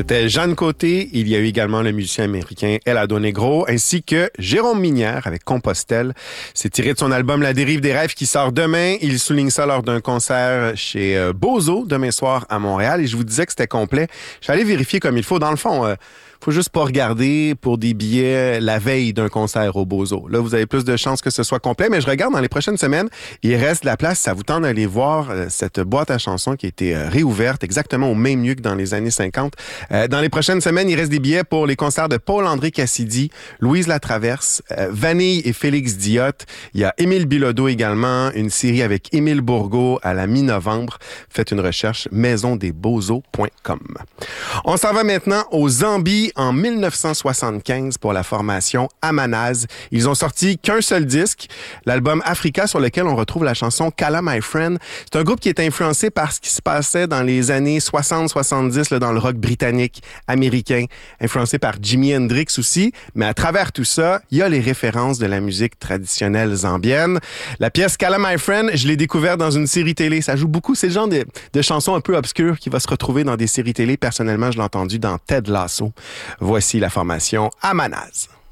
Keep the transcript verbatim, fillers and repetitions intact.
C'était Jeanne Côté. Il y a eu également le musicien américain Helado Negro, ainsi que Jérôme Minière avec Compostelle. C'est tiré de son album La Dérive des rêves qui sort demain. Il souligne ça lors d'un concert chez euh, Bozo demain soir à Montréal. Et je vous disais que c'était complet. Je suis allé vérifier comme il faut. Dans le fond, euh, faut juste pas regarder pour des billets la veille d'un concert au Bozo. Là, vous avez plus de chances que ce soit complet, mais je regarde dans les prochaines semaines, il reste de la place. Ça vous tente d'aller voir euh, cette boîte à chansons qui a été euh, réouverte exactement au même lieu que dans les années cinquante. Euh, dans les prochaines semaines, il reste des billets pour les concerts de Paul-André Cassidy, Louise Latraverse, euh, Vanille et Félix Diot. Il y a Émile Bilodeau également, une série avec Émile Bourgault à la mi-novembre. Faites une recherche maison des bozo point com. On s'en va maintenant au Zambie en mille neuf cent soixante-quinze pour la formation Amanaz. Ils ont sorti qu'un seul disque, l'album Africa, sur lequel on retrouve la chanson Kala My Friend. C'est un groupe qui est influencé par ce qui se passait dans les années soixante soixante-dix là, dans le rock britannique, américain, influencé par Jimi Hendrix aussi. Mais à travers tout ça, il y a les références de la musique traditionnelle zambienne. La pièce Kala My Friend, je l'ai découverte dans une série télé. Ça joue beaucoup. C'est le genre de, de chansons un peu obscures qui va se retrouver dans des séries télé. Personnellement, je l'ai entendu dans Ted Lasso. Voici la formation Amanaz.